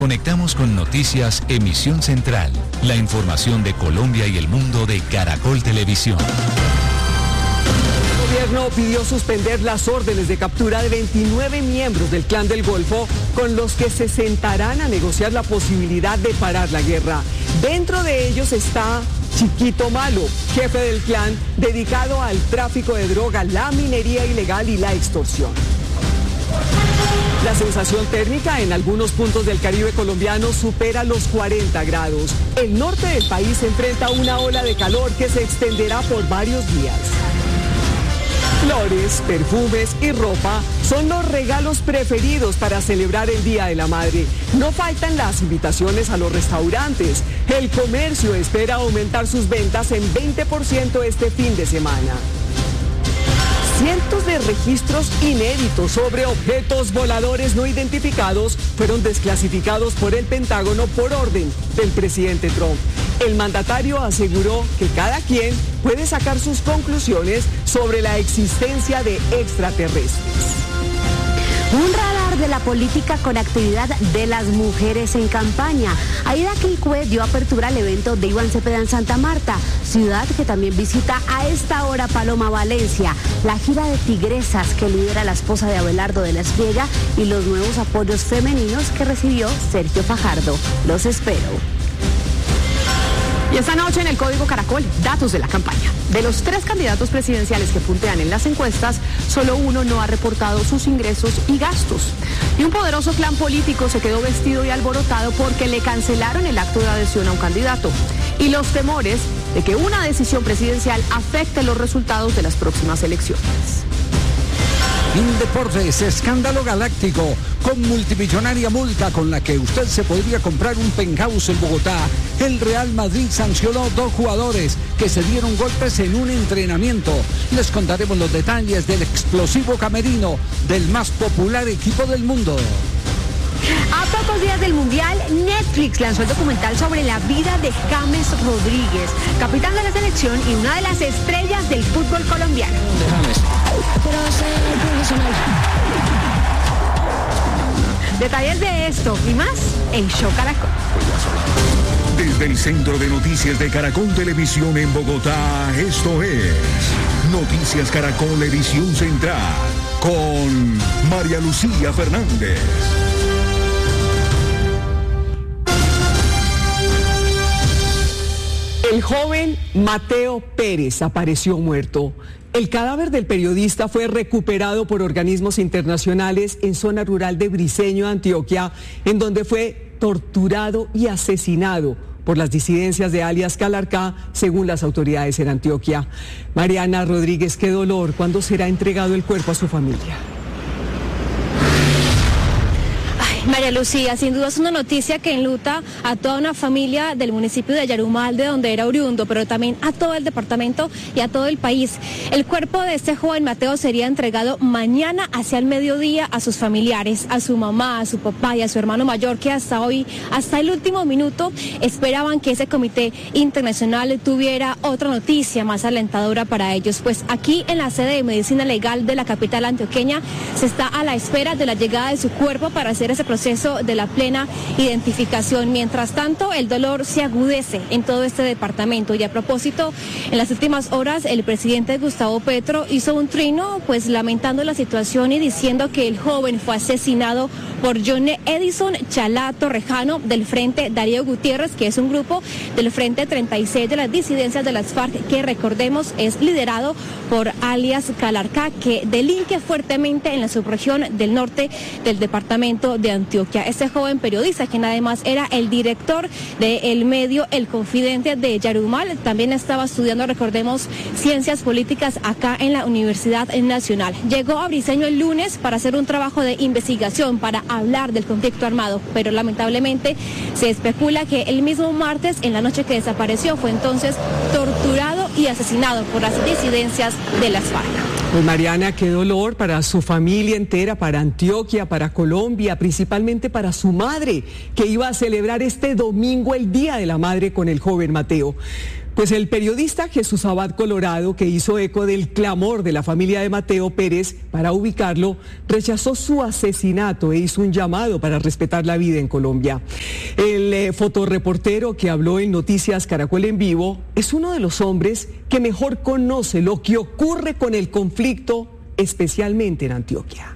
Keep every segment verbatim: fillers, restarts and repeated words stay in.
Conectamos con Noticias Emisión Central, la información de Colombia y el mundo de Caracol Televisión. El gobierno pidió suspender las órdenes de captura de veintinueve miembros del Clan del Golfo, con los que se sentarán a negociar la posibilidad de parar la guerra. Dentro de ellos está Chiquito Malo, jefe del clan dedicado al tráfico de droga, la minería ilegal y la extorsión. La sensación térmica en algunos puntos del Caribe colombiano supera los cuarenta grados. El norte del país enfrenta una ola de calor que se extenderá por varios días. Flores, perfumes y ropa son los regalos preferidos para celebrar el Día de la Madre. No faltan las invitaciones a los restaurantes. El comercio espera aumentar sus ventas en veinte por ciento este fin de semana. Cientos de registros inéditos sobre objetos voladores no identificados fueron desclasificados por el Pentágono por orden del presidente Trump. El mandatario aseguró que cada quien puede sacar sus conclusiones sobre la existencia de extraterrestres. Un radar de la política con actividad de las mujeres en campaña. Aida Quilcue dio apertura al evento de Iván Cepeda en Santa Marta, ciudad que también visita a esta hora Paloma Valencia. La gira de tigresas que lidera la esposa de Abelardo de la Espriella y los nuevos apoyos femeninos que recibió Sergio Fajardo. Los espero. Y esta noche en el Código Caracol, datos de la campaña. De los tres candidatos presidenciales que puntean en las encuestas, solo uno no ha reportado sus ingresos y gastos. Y un poderoso clan político se quedó vestido y alborotado porque le cancelaron el acto de adhesión a un candidato. Y los temores de que una decisión presidencial afecte los resultados de las próximas elecciones. En deportes, escándalo galáctico, con multimillonaria multa con la que usted se podría comprar un penthouse en Bogotá. El Real Madrid sancionó dos jugadores que se dieron golpes en un entrenamiento. Les contaremos los detalles del explosivo camerino del más popular equipo del mundo. A pocos días del Mundial, Netflix lanzó el documental sobre la vida de James Rodríguez, capitán de la selección y una de las estrellas del fútbol colombiano. Pero soy profesional. Detalles de esto y más en Show Caracol. Desde el Centro de Noticias de Caracol Televisión en Bogotá, esto es Noticias Caracol Edición Central con María Lucía Fernández. El joven Mateo Pérez apareció muerto. El cadáver del periodista fue recuperado por organismos internacionales en zona rural de Briceño, Antioquia, en donde fue torturado y asesinado por las disidencias de alias Calarcá, según las autoridades en Antioquia. Mariana Rodríguez, qué dolor. ¿Cuándo será entregado el cuerpo a su familia? María Lucía, sin duda es una noticia que enluta a toda una familia del municipio de Yarumal, de donde era oriundo, pero también a todo el departamento y a todo el país. El cuerpo de este joven Mateo sería entregado mañana hacia el mediodía a sus familiares, a su mamá, a su papá y a su hermano mayor, que hasta hoy, hasta el último minuto, esperaban que ese comité internacional tuviera otra noticia más alentadora para ellos. Pues aquí en la sede de Medicina Legal de la capital antioqueña se está a la espera de la llegada de su cuerpo para hacer ese proceso de la plena identificación. Mientras tanto, el dolor se agudece en todo este departamento. Y a propósito, en las últimas horas, el presidente Gustavo Petro hizo un trino, pues lamentando la situación y diciendo que el joven fue asesinado por John Edison Chalá Torrejano del Frente Darío Gutiérrez, que es un grupo del Frente treinta y seis de las disidencias de las FARC, que recordemos es liderado por alias Calarcá, que delinque fuertemente en la subregión del norte del departamento de Antioquia. Este joven periodista, quien además era el director del medio El Confidente de Yarumal, también estaba estudiando, recordemos, ciencias políticas acá en la Universidad Nacional. Llegó a Briceño el lunes para hacer un trabajo de investigación, para hablar del conflicto armado, pero lamentablemente se especula que el mismo martes, en la noche que desapareció, fue entonces torturado y asesinado por las disidencias de las FARC. Pues Mariana, qué dolor para su familia entera, para Antioquia, para Colombia, principalmente para su madre, que iba a celebrar este domingo el Día de la Madre con el joven Mateo. Pues Pues el periodista Jesús Abad Colorado, que hizo eco del clamor de la familia de Mateo Pérez para ubicarlo, rechazó su asesinato e hizo un llamado para respetar la vida en Colombia. El eh, fotoreportero que habló en Noticias Caracol en Vivo es uno de los hombres que mejor conoce lo que ocurre con el conflicto, especialmente en Antioquia.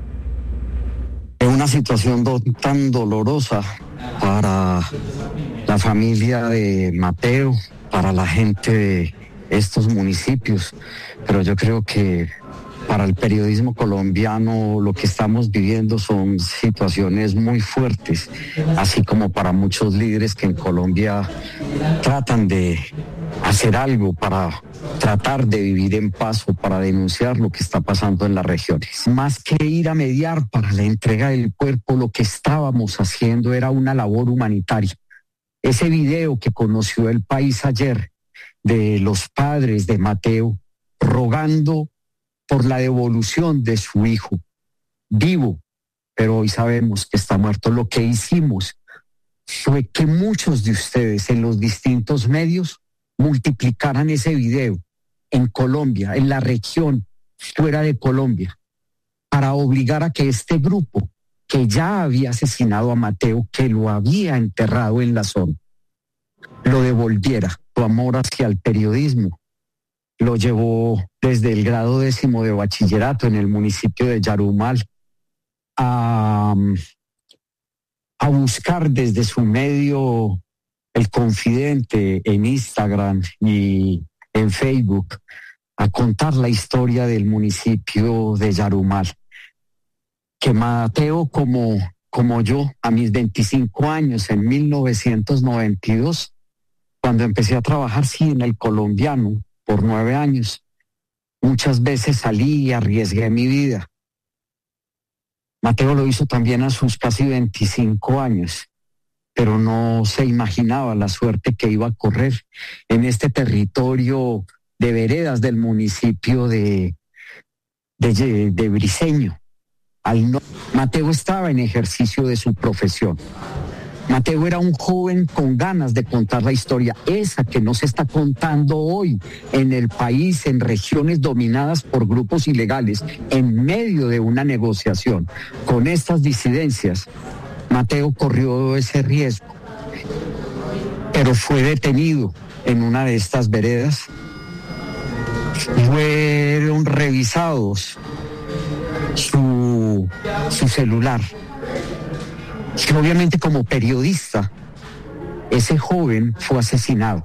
Es una situación do- tan dolorosa para la familia de Mateo, para la gente de estos municipios, pero yo creo que para el periodismo colombiano lo que estamos viviendo son situaciones muy fuertes, así como para muchos líderes que en Colombia tratan de hacer algo para tratar de vivir en paz o para denunciar lo que está pasando en las regiones. Más que ir a mediar para la entrega del cuerpo, lo que estábamos haciendo era una labor humanitaria. Ese video que conoció el país ayer de los padres de Mateo rogando por la devolución de su hijo vivo, pero hoy sabemos que está muerto. Lo que hicimos fue que muchos de ustedes en los distintos medios multiplicaran ese video en Colombia, en la región, fuera de Colombia, para obligar a que este grupo que ya había asesinado a Mateo, que lo había enterrado en la zona, lo devolviera. Su amor hacia el periodismo lo llevó desde el grado décimo de bachillerato en el municipio de Yarumal a, a buscar desde su medio El Confidente en Instagram y en Facebook, a contar la historia del municipio de Yarumal. Que Mateo, como, como yo, a mis veinticinco años, en mil novecientos noventa y dos, cuando empecé a trabajar, sí, en El Colombiano, por nueve años, muchas veces salí y arriesgué mi vida. Mateo lo hizo también a sus casi veinticinco años, pero no se imaginaba la suerte que iba a correr en este territorio de veredas del municipio de, de, de Briceño. Al no, Mateo estaba en ejercicio de su profesión. Mateo era un joven con ganas de contar la historia, esa que no se está contando hoy en el país, en regiones dominadas por grupos ilegales, en medio de una negociación con estas disidencias. Mateo corrió ese riesgo, pero fue detenido en una de estas veredas. Fueron revisados su, su celular. Y obviamente, como periodista, ese joven fue asesinado.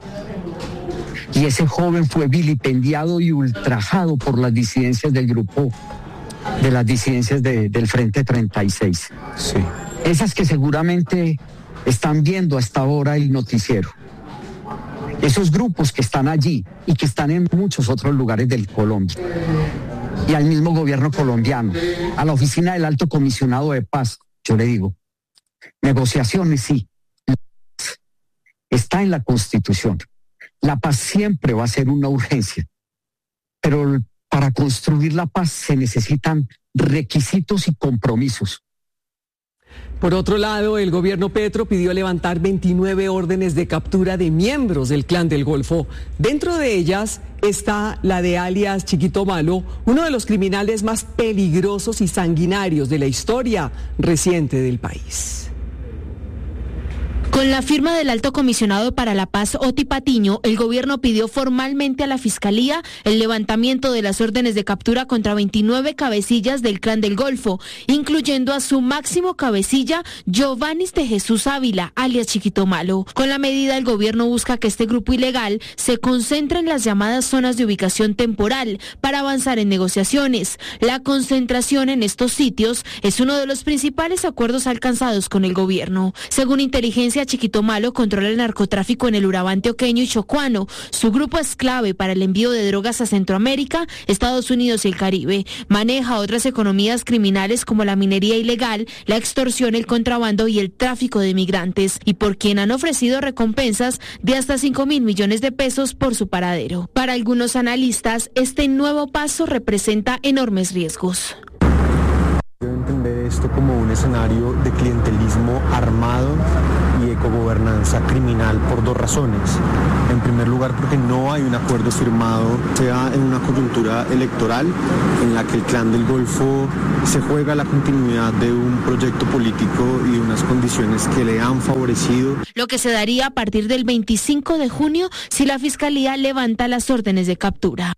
Y ese joven fue vilipendiado y ultrajado por las disidencias del grupo, de las disidencias de, del Frente treinta y seis. Sí. Esas que seguramente están viendo hasta ahora el noticiero. Esos grupos que están allí y que están en muchos otros lugares del Colombia. Y al mismo gobierno colombiano, a la oficina del Alto Comisionado de Paz, yo le digo, negociaciones sí, está en la Constitución. La paz siempre va a ser una urgencia, pero para construir la paz se necesitan requisitos y compromisos. Por otro lado, el gobierno Petro pidió levantar veintinueve órdenes de captura de miembros del Clan del Golfo. Dentro de ellas está la de alias Chiquito Malo, uno de los criminales más peligrosos y sanguinarios de la historia reciente del país. Con la firma del Alto Comisionado para la Paz, Oti Patiño, el gobierno pidió formalmente a la Fiscalía el levantamiento de las órdenes de captura contra veintinueve cabecillas del Clan del Golfo, incluyendo a su máximo cabecilla, Giovannis de Jesús Ávila, alias Chiquito Malo. Con la medida, el gobierno busca que este grupo ilegal se concentre en las llamadas zonas de ubicación temporal para avanzar en negociaciones. La concentración en estos sitios es uno de los principales acuerdos alcanzados con el gobierno. Según inteligencia, Chiquito Malo controla el narcotráfico en el Urabá antioqueño y chocuano. Su grupo es clave para el envío de drogas a Centroamérica, Estados Unidos y el Caribe. Maneja otras economías criminales como la minería ilegal, la extorsión, el contrabando y el tráfico de migrantes, y por quien han ofrecido recompensas de hasta cinco mil millones de pesos por su paradero. Para algunos analistas, este nuevo paso representa enormes riesgos. Debo entender esto como un escenario de clientelismo armado y de cogobernanza criminal por dos razones. En primer lugar, porque no hay un acuerdo firmado, sea en una coyuntura electoral en la que el Clan del Golfo se juega la continuidad de un proyecto político y de unas condiciones que le han favorecido. Lo que se daría a partir del veinticinco de junio si la Fiscalía levanta las órdenes de captura.